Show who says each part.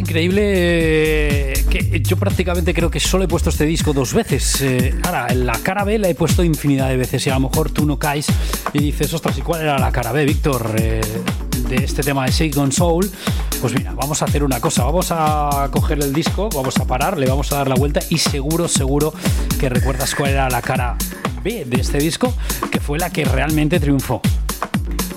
Speaker 1: increíble que yo prácticamente creo que solo he puesto este disco 2 veces. Ahora, en la cara B la he puesto infinidad de veces y a lo mejor tú no caes y dices, ostras, ¿y cuál era la cara B, Víctor, de este tema de Second Soul? Pues mira, vamos a hacer una cosa, vamos a coger el disco, vamos a parar, le vamos a dar la vuelta y seguro que recuerdas cuál era la cara B de este disco, que fue la que realmente triunfó.